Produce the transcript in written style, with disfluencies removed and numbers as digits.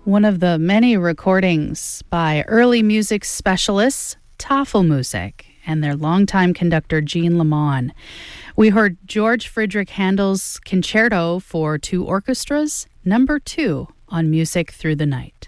one of the many recordings by early music specialists, Tafelmusik, and their longtime conductor, Jean Lamont. We heard George Friedrich Handel's Concerto for Two Orchestras, number 2 on Music Through the Night.